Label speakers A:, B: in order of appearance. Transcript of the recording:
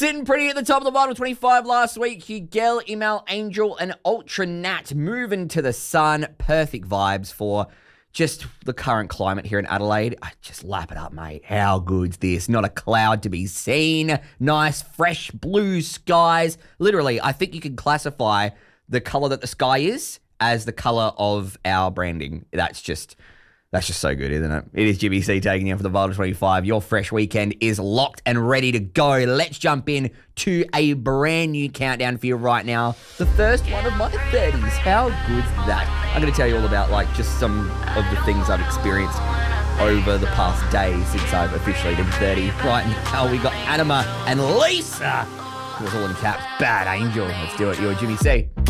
A: Sitting pretty at the top of the bottom 25 last week, Hugel, Imal, Angel, and Ultra Nat moving to the sun. Perfect vibes for just the current climate here in Adelaide. Just lap it up, mate. How good's this? Not a cloud to be seen. Nice, fresh blue skies. Literally, I think you can classify the color that the sky is as the color of our branding. That's just so good, isn't it? It is Jimmy C taking you for the Bottom 25. Your fresh weekend is locked and ready to go. Let's jump in to a brand new countdown for you right now. The first one of my 30s. How good's that? I'm going to tell you all about just some of the things I've experienced over the past days since I've officially been 30. Right now we got Anima and Lisa. It was all in caps. Bad Angel. Let's do it. You're Jimmy C.